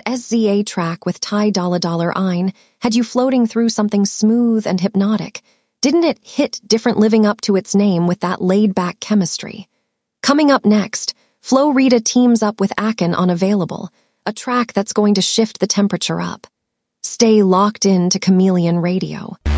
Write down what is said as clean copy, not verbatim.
That SZA track with Ty Dolla Dollar Ein had you floating through something smooth and hypnotic. Didn't it hit different living up to its name with that laid-back chemistry? Coming up next, Flo Rida teams up with Akin on Available, a track that's going to shift the temperature up. Stay locked in to Chameleon Radio.